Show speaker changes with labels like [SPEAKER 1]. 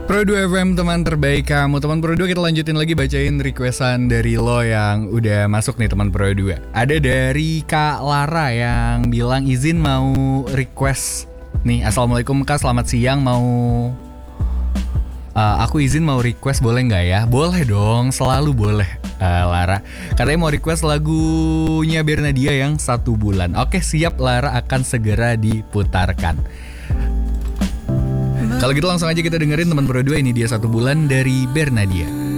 [SPEAKER 1] Pro 2 FM teman terbaik kamu. Teman Pro 2, kita lanjutin lagi bacain requestan dari lo yang udah masuk nih teman Pro 2. Ada dari Kak Lara yang bilang izin mau request nih. Assalamualaikum Kak, selamat siang. Aku izin mau request, boleh nggak ya? Boleh dong, selalu boleh, Lara. Katanya mau request lagunya Bernadia yang 1 bulan. Oke, siap Lara, akan segera diputarkan. Kalau gitu langsung aja kita dengerin teman Pro 2, ini dia 1 bulan dari Bernadia.